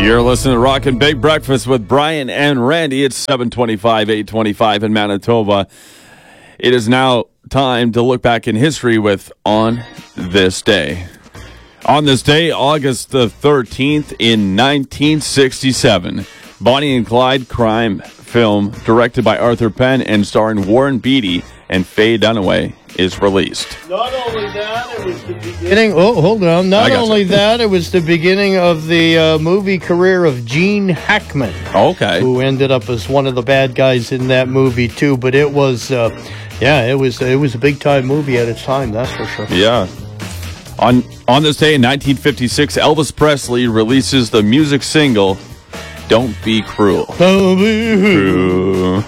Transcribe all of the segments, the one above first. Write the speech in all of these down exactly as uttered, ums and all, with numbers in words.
You're listening to Rockin' Big Breakfast with Brian and Randy. It's seven twenty-five, eight twenty-five in Manitoba. It is now time to look back in history with On This Day. On this day, August the thirteenth in nineteen sixty-seven, Bonnie and Clyde crime film directed by Arthur Penn and starring Warren Beatty and Faye Dunaway is released. Not only that, it was the beginning. Oh, hold on. Not only that, it was the beginning of the uh, movie career of Gene Hackman. Okay. Who ended up as one of the bad guys in that movie too. But it was, uh, yeah, it was it was a big time movie at its time. That's for sure. Yeah. On on this day in nineteen fifty-six, Elvis Presley releases the music single "Don't Be Cruel." Don't be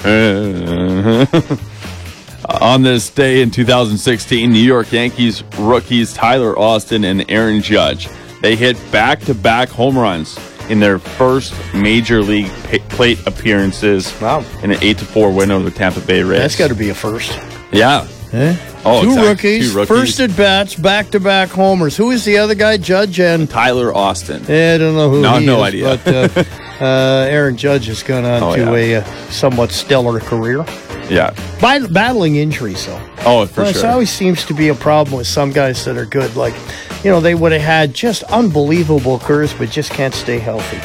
cruel. On this day in two thousand sixteen, New York Yankees rookies Tyler Austin and Aaron Judge, they hit back-to-back home runs in their first major league plate appearances. Wow. In an eight to four win over the Tampa Bay Rays. That's got to be a first. Yeah. Eh? Oh, Two, exactly. rookies, Two rookies, first at bats, back-to-back homers. Who is the other guy? Judge and Tyler Austin. I don't know who no, he no is, idea. but uh, uh, Aaron Judge has gone on oh, to yeah. a uh, somewhat stellar career. Yeah. By, battling injuries, though. Oh, for well, sure. It always seems to be a problem with some guys that are good. Like, you know, they would have had just unbelievable careers, but just can't stay healthy.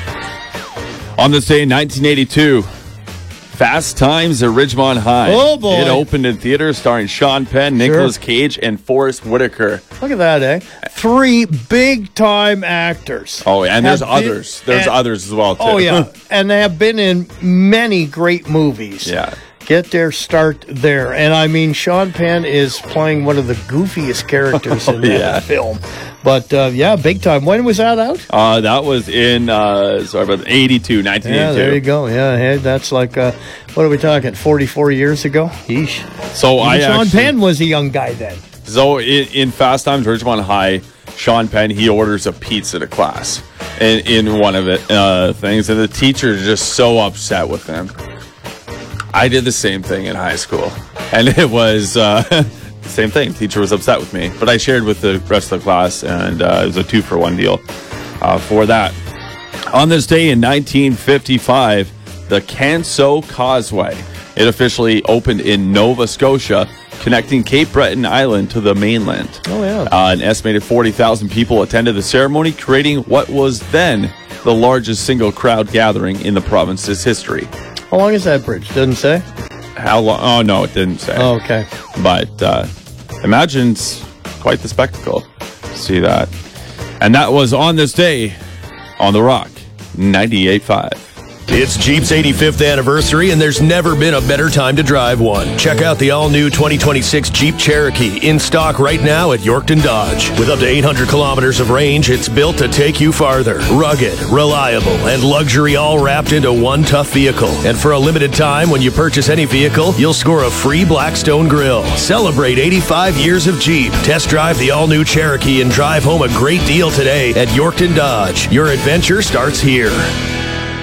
On this day in nineteen eighty-two, Fast Times at Ridgemont High. Oh, boy. It opened in theaters starring Sean Penn, Sure. Nicolas Cage, and Forrest Whitaker. Look at that, eh? Three big-time actors. Oh, and there's have been- others. There's and- others as well, too. Oh, yeah. And they have been in many great movies. Yeah. Get their start there. And I mean, Sean Penn is playing one of the goofiest characters in Oh, that yeah. film. But, uh, yeah, big time. When was that out? Uh, that was in, uh, sorry about eighty-two, nineteen eighty-two. Yeah, there you go. Yeah, hey, that's like, uh, what are we talking, forty-four years ago? Yeesh. So Even I Sean actually, Penn was a young guy then. So in, in Fast Times at Ridgemont High, Sean Penn, he orders a pizza to class in, in one of it uh, things, and the teacher is just so upset with him. I did the same thing in high school, and it was uh, the same thing. Teacher was upset with me, but I shared with the rest of the class, and uh, it was a two-for-one deal uh, for that. On this day in nineteen fifty-five, the Canso Causeway, it officially opened in Nova Scotia, connecting Cape Breton Island to the mainland. Oh, yeah. Uh, an estimated forty thousand people attended the ceremony, creating what was then the largest single crowd gathering in the province's history. How long is that bridge? Doesn't say? How long? Oh, no, it didn't say. Oh, okay. But uh, imagine it's quite the spectacle. See that. And that was On This Day on The Rock, ninety-eight point five. It's Jeep's eighty-fifth anniversary, and there's never been a better time to drive one. Check out the all-new twenty twenty-six Jeep Cherokee, in stock right now at Yorkton Dodge. With up to eight hundred kilometers of range, it's built to take you farther. Rugged, reliable, and luxury all wrapped into one tough vehicle. And for a limited time, when you purchase any vehicle, you'll score a free Blackstone grill. Celebrate eighty-five years of Jeep. Test drive the all-new Cherokee and drive home a great deal today at Yorkton Dodge. Your adventure starts here.